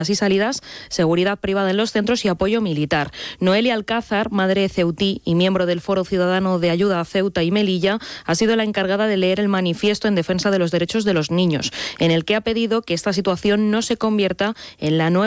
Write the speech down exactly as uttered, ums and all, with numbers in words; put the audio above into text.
y salidas, seguridad privada en los centros y apoyo militar. Noelia Alcázar, madre ceutí y miembro del Foro Ciudadano de Ayuda a Ceuta y Melilla, ha sido la encargada de leer el manifiesto en defensa de los derechos de los niños, en el que ha pedido que esta situación no se convierta en la nueva